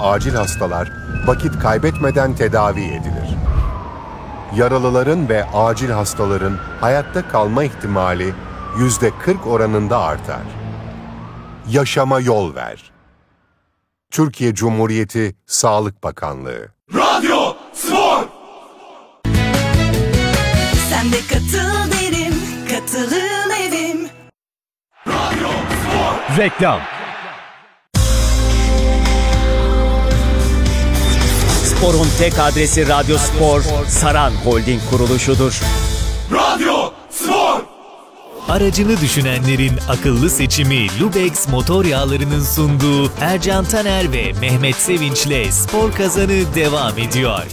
acil hastalar vakit kaybetmeden tedavi edilir. Yaralıların ve acil hastaların hayatta kalma ihtimali %40 oranında artar. Yaşama yol ver. Türkiye Cumhuriyeti Sağlık Bakanlığı. Radyo Spor! Sen de katıl derim, katılım evim. Radyo Spor! Reklam. Spor'un tek adresi Radyo Spor, Saran Holding kuruluşudur. Radyo Spor! Aracını düşünenlerin akıllı seçimi Lubex motor yağlarının sunduğu Ercan Taner ve Mehmet Sevinç'le Spor Kazanı devam ediyor.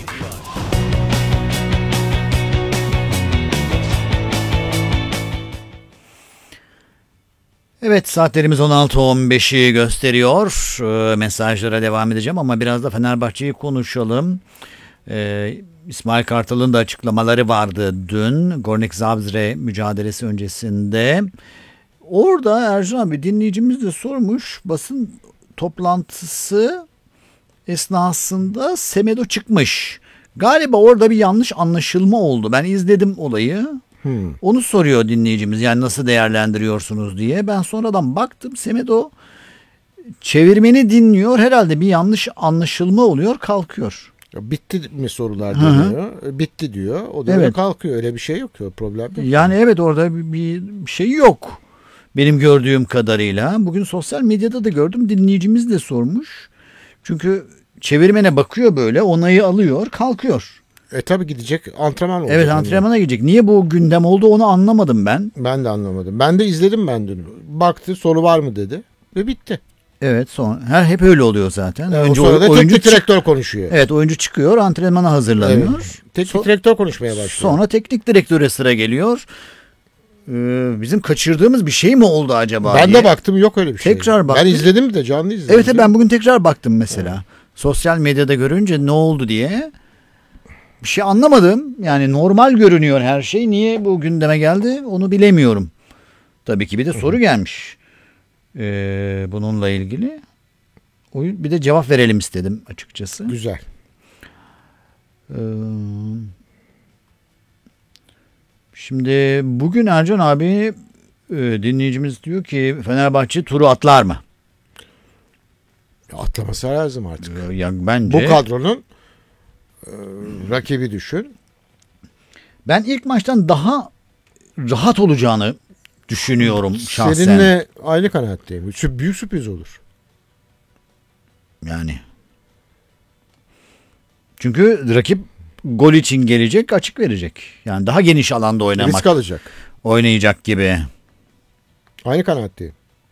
Evet, saatlerimiz 16.15'i gösteriyor. Mesajlara devam edeceğim ama biraz da Fenerbahçe'yi konuşalım. İsmail Kartal'ın da açıklamaları vardı dün Gornik Zabrze mücadelesi öncesinde. Orada Ercan abi, dinleyicimiz de sormuş, basın toplantısı esnasında Semedo çıkmış. Galiba orada bir yanlış anlaşılma oldu. Ben izledim olayı. Onu soruyor dinleyicimiz, yani nasıl değerlendiriyorsunuz diye. Ben sonradan baktım, Semedo çevirmeni dinliyor. Herhalde bir yanlış anlaşılma oluyor, kalkıyor. Ya bitti mi sorular deniyor. Bitti diyor. O da öyle kalkıyor. Öyle bir şey yok ki. Problem yok. Yani evet, orada bir şey yok. Benim gördüğüm kadarıyla. Bugün sosyal medyada da gördüm. Dinleyicimiz de sormuş. Çünkü çevirmene bakıyor, böyle onayı alıyor, kalkıyor. Tabi gidecek, antrenman olacak. Evet, antrenmana gidecek. Niye bu gündem oldu onu anlamadım ben. Ben de anlamadım. Ben de izledim dün. Baktı, soru var mı dedi ve bitti. Evet, sonra hep öyle oluyor zaten. Önce sonra da teknik direktör konuşuyor. Evet, oyuncu çıkıyor, antrenmana hazırlanıyor. Evet. Teknik direktör konuşmaya başlıyor. Sonra teknik direktöre sıra geliyor. Bizim kaçırdığımız bir şey mi oldu acaba Ben diye. de baktım, yok öyle bir şey. Tekrar baktım. Ben izledim de, canlı izledim. Evet, ben bugün tekrar baktım mesela. Sosyal medyada görünce ne oldu diye. Bir şey anlamadım. Yani normal görünüyor her şey. Niye bu gündeme geldi onu bilemiyorum. Tabii ki bir de soru gelmiş. Bununla ilgili. Bir de cevap verelim istedim açıkçası. Güzel. Şimdi bugün Ercan abi, dinleyicimiz diyor ki Fenerbahçe turu atlar mı? Atlaması lazım artık. Yani bence. Bu kadronun rakibi düşün. Ben ilk maçtan daha rahat olacağını düşünüyorum şahsen. Seninle aynı kanaatteyim. Büyük sürpriz olur. Yani. Çünkü rakip gol için gelecek, açık verecek. Yani daha geniş alanda Risk alacak. Oynayacak gibi. Aynı kanaatteyim.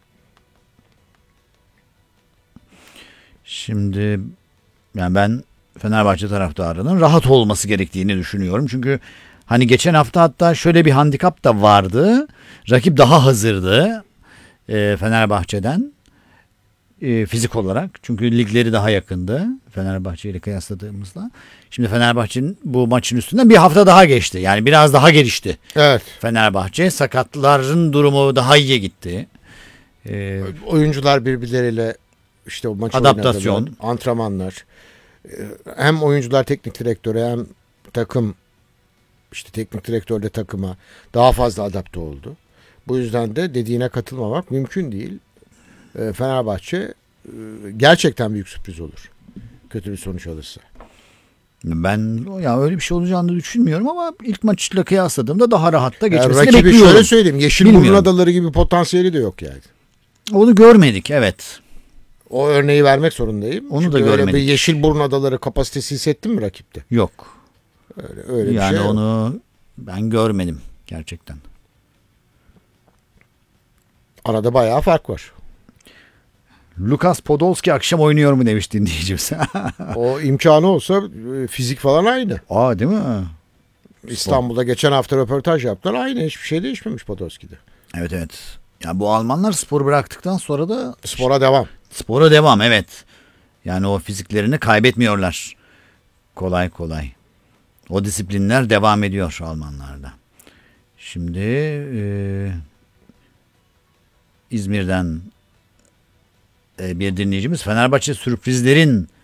Şimdi yani ben Fenerbahçe taraftarının rahat olması gerektiğini düşünüyorum. Çünkü hani geçen hafta hatta şöyle bir handikap da vardı. Rakip daha hazırdı Fenerbahçe'den fizik olarak. Çünkü ligleri daha yakındı Fenerbahçe ile kıyasladığımızda. Şimdi Fenerbahçe'nin bu maçın üstünden bir hafta daha geçti. Yani biraz daha gelişti. Evet. Fenerbahçe, sakatların durumu daha iyiye gitti. Oyuncular birbirleriyle işte o maçı adaptasyon, oynadılar, antrenmanlar. Hem oyuncular teknik direktöre hem takım, işte teknik direktör de takıma daha fazla adapte oldu. Bu yüzden de dediğine katılmamak mümkün değil. Fenerbahçe gerçekten büyük sürpriz olur. Kötü bir sonuç alırsa. Ben ya öyle bir şey olacağını düşünmüyorum ama ilk maçla kıyasladığımda daha rahat da geçmesini rakibi bekliyorum. şöyle söyleyeyim. Yeşilburnu adaları gibi potansiyeli de yok yani. Onu görmedik, evet. O örneği vermek zorundayım. Onu çünkü da görmedik. öyle bir Yeşilburnu adaları kapasitesi hissettin mi rakipte? Yok. Öyle bir yani şey yok. onu ben görmedim gerçekten. Arada bayağı fark var. Lukas Podolski akşam oynuyor mu demiş dinleyicimiz. O imkanı olsa fizik falan aynı. Değil mi? İstanbul'da geçen hafta röportaj yaptılar. Aynı, hiçbir şey değişmemiş Podolski'de. Evet. Ya bu Almanlar sporu bıraktıktan sonra da Spora devam, evet. Yani o fiziklerini kaybetmiyorlar. Kolay. O disiplinler devam ediyor Almanlarda. Şimdi İzmir'den bir dinleyicimiz, Fenerbahçe sürprizlerin